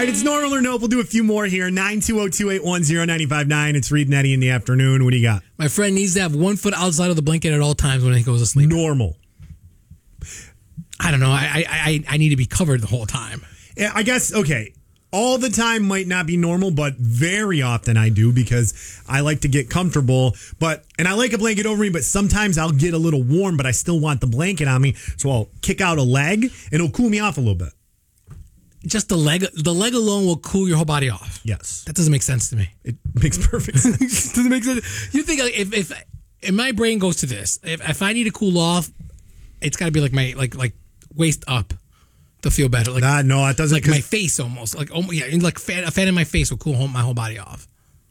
right, it's Normal or Nope. We'll do a few more here. 920-281-0959. It's Reed and Eddie in the afternoon. What do you got? My friend needs to have 1 foot outside of the blanket at all times when he goes to sleep. Normal. I don't know. I need to be covered the whole time. Yeah, I guess, okay. All the time might not be normal, but very often I do because I like to get comfortable. And I like a blanket over me, but sometimes I'll get a little warm, but I still want the blanket on me. So I'll kick out a leg and it'll cool me off a little bit. Just the leg alone will cool your whole body off. Yes. That doesn't make sense to me. It makes perfect sense. Doesn't make sense. You think like, if my brain goes to this, if I need to cool off, it's got to be like my like waist up to feel better. Like no, it doesn't. Like my face almost. Like a fan in my face will cool my whole body off.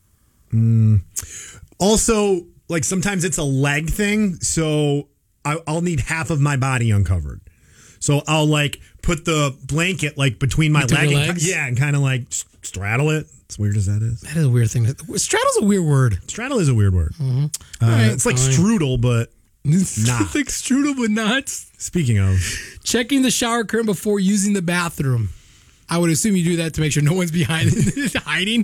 Also, like sometimes it's a leg thing, so I'll need half of my body uncovered. So I'll like put the blanket like between my legs. And kind of like straddle it. As weird as that is. That is a weird thing. Straddle's a weird word. Straddle is a weird word. Mm-hmm. Right, it's like strudel, but not. It's like strudel, but not. Speaking of. Checking the shower curtain before using the bathroom. I would assume you do that to make sure no one's behind it, hiding.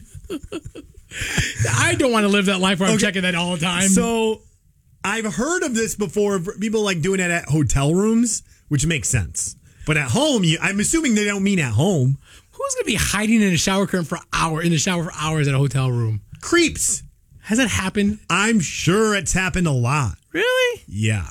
I don't want to live that life where I'm checking that all the time. So I've heard of this before. People like doing it at hotel rooms, which makes sense. But at home, I'm assuming they don't mean at home. Who's going to be hiding in a shower curtain in the shower for hours at a hotel room? Creeps. Has that happened? I'm sure it's happened a lot. Really? Yeah.